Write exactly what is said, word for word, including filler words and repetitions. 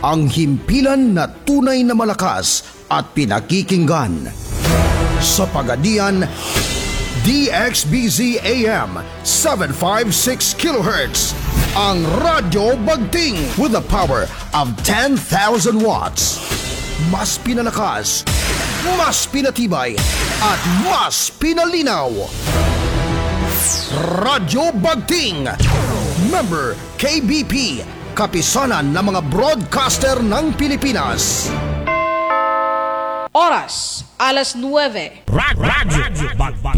ang himpilan na tunay na malakas at pinakikinggan. Sa Pagadian, D X B Z A M seven fifty-six kilohertz, ang Radyo Bagting with the power of ten thousand watts. Mas pinalakas, mas pinatibay, at mas pinalinaw. Radyo Bagting, member K B P, kapisanan ng mga broadcaster ng Pilipinas. Oras, alas nuwebe. Radyo